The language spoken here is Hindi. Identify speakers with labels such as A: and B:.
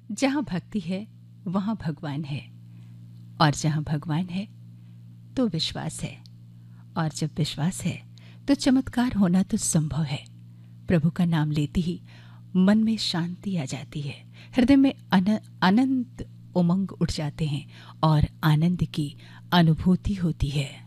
A: जहाँ भक्ति है वहाँ भगवान है, और जहाँ भगवान है तो विश्वास है, और जब विश्वास है तो चमत्कार होना तो संभव है। प्रभु का नाम लेते ही मन में शांति आ जाती है, हृदय में अनंत उमंग उठ जाते हैं और आनंद की अनुभूति होती है।